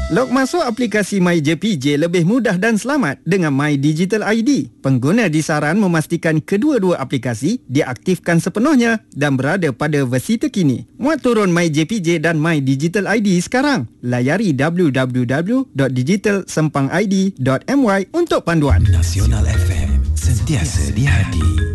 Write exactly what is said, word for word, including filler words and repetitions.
Log masuk aplikasi MyJPJ lebih mudah dan selamat dengan My Digital I D. Pengguna disaran memastikan kedua-dua aplikasi diaktifkan sepenuhnya dan berada pada versi terkini. Muat turun MyJPJ dan My Digital I D sekarang. Layari w w w dot digital sempang i d dot m y untuk panduan. Nasional F M, sentiasa di hati.